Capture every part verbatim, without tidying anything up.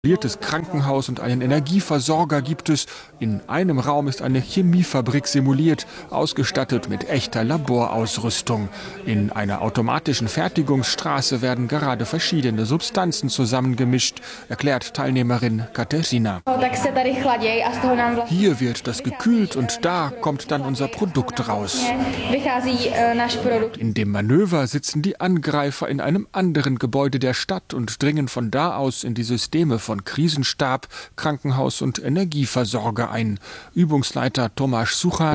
Ein Krankenhaus und einen Energieversorger gibt es. In einem Raum ist eine Chemiefabrik simuliert, ausgestattet mit echter Laborausrüstung. In einer automatischen Fertigungsstraße werden gerade verschiedene Substanzen zusammengemischt, erklärt Teilnehmerin Kateřina. Hier wird das gekühlt und da kommt dann unser Produkt raus. In dem Manöver sitzen die Angreifer in einem anderen Gebäude der Stadt und dringen von da aus in die Systeme von von Krisenstab, Krankenhaus und Energieversorger ein. Übungsleiter Tomáš Suchan.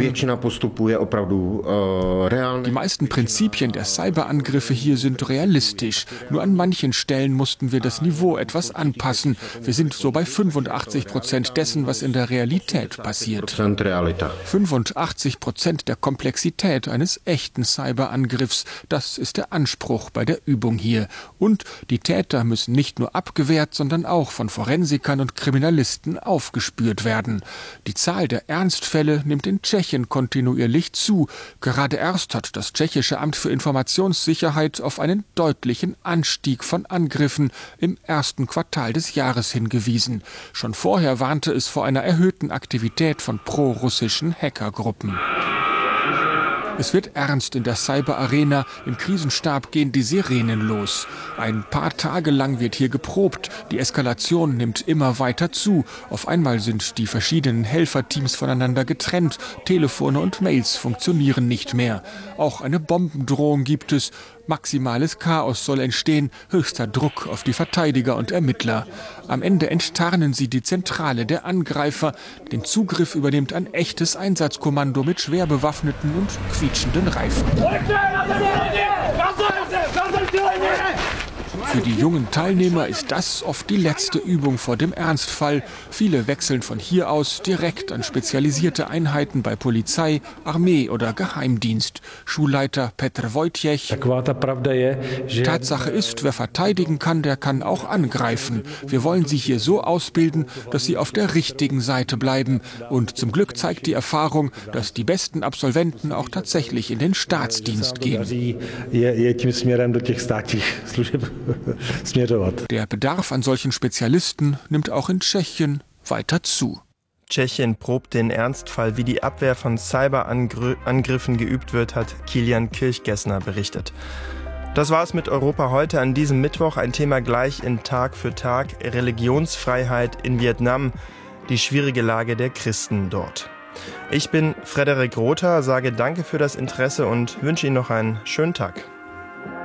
Die meisten Prinzipien der Cyberangriffe hier sind realistisch. Nur an manchen Stellen mussten wir das Niveau etwas anpassen. Wir sind so bei fünfundachtzig Prozent dessen, was in der Realität passiert. fünfundachtzig Prozent der Komplexität eines echten Cyberangriffs. Das ist der Anspruch bei der Übung hier. Und die Täter müssen nicht nur abgewehrt, sondern auch von Forensikern und Kriminalisten aufgespürt werden. Die Zahl der Ernstfälle nimmt in Tschechien kontinuierlich zu. Gerade erst hat das tschechische Amt für Informationssicherheit auf einen deutlichen Anstieg von Angriffen im ersten Quartal des Jahres hingewiesen. Schon vorher warnte es vor einer erhöhten Aktivität von prorussischen Hackergruppen. Es wird ernst in der Cyber-Arena. Im Krisenstab gehen die Sirenen los. Ein paar Tage lang wird hier geprobt. Die Eskalation nimmt immer weiter zu. Auf einmal sind die verschiedenen Helferteams voneinander getrennt. Telefone und Mails funktionieren nicht mehr. Auch eine Bombendrohung gibt es. Maximales Chaos soll entstehen, höchster Druck auf die Verteidiger und Ermittler. Am Ende enttarnen sie die Zentrale der Angreifer. Den Zugriff übernimmt ein echtes Einsatzkommando mit schwer bewaffneten und quietschenden Reifen. Für die jungen Teilnehmer ist das oft die letzte Übung vor dem Ernstfall. Viele wechseln von hier aus direkt an spezialisierte Einheiten bei Polizei, Armee oder Geheimdienst. Schulleiter Petr Wojtěch. Tatsache ist, wer verteidigen kann, der kann auch angreifen. Wir wollen sie hier so ausbilden, dass sie auf der richtigen Seite bleiben. Und zum Glück zeigt die Erfahrung, dass die besten Absolventen auch tatsächlich in den Staatsdienst gehen. Der Bedarf an solchen Spezialisten nimmt auch in Tschechien weiter zu. Tschechien probt den Ernstfall, wie die Abwehr von Cyberangriffen geübt wird, hat Kilian Kirchgessner berichtet. Das war's mit Europa heute an diesem Mittwoch. Ein Thema gleich in Tag für Tag: Religionsfreiheit in Vietnam, die schwierige Lage der Christen dort. Ich bin Frederik Rother, sage danke für das Interesse und wünsche Ihnen noch einen schönen Tag.